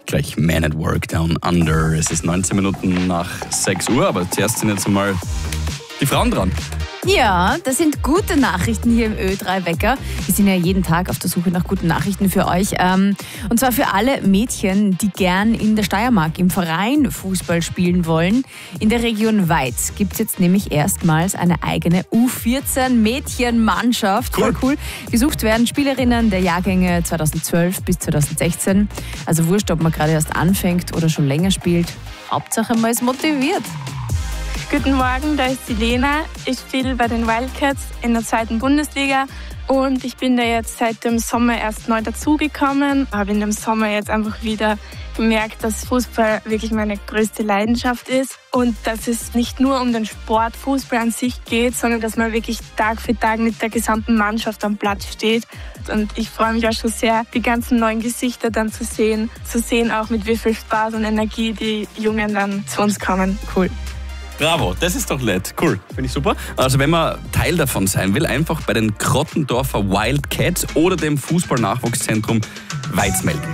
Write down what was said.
Gleich Man at Work Down Under. Es ist 19 Minuten nach 6 Uhr, aber zuerst sind jetzt einmal die Frauen dran. Ja, das sind gute Nachrichten hier im Ö3-Wecker. Wir sind ja jeden Tag auf der Suche nach guten Nachrichten für euch. Und zwar für alle Mädchen, die gern in der Steiermark im Verein Fußball spielen wollen. In der Region Weiz gibt es jetzt nämlich erstmals eine eigene U14-Mädchenmannschaft. Voll cool. Gesucht werden Spielerinnen der Jahrgänge 2012 bis 2016. Also wurscht, ob man gerade erst anfängt oder schon länger spielt. Hauptsache man ist motiviert. Guten Morgen, da ist die Lena. Ich spiele bei den Wildcats in der 2. Bundesliga und ich bin da jetzt seit dem Sommer erst neu dazugekommen. Habe in dem Sommer jetzt einfach wieder gemerkt, dass Fußball wirklich meine größte Leidenschaft ist und dass es nicht nur um den Sport Fußball an sich geht, sondern dass man wirklich Tag für Tag mit der gesamten Mannschaft am Platz steht. Und ich freue mich auch schon sehr, die ganzen neuen Gesichter dann zu sehen auch mit wie viel Spaß und Energie die Jungen dann zu uns kommen. Cool. Bravo, das ist doch nett. Cool, finde ich super. Also wenn man Teil davon sein will, einfach bei den Krottendorfer Wildcats oder dem Fußball-Nachwuchszentrum Weiz melden.